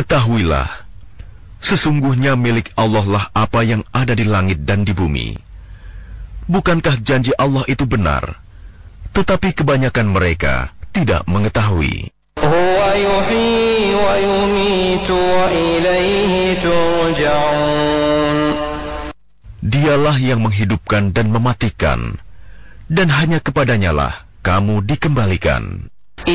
Ketahuilah, sesungguhnya milik Allah lah apa yang ada di langit dan di bumi. Bukankah janji Allah itu benar? Tetapi kebanyakan mereka tidak mengetahui. Huwa yuhyi wa yumitu wa ilaihi turja'un. Dialah yang menghidupkan dan mematikan, dan hanya kepadanya lah kamu dikembalikan.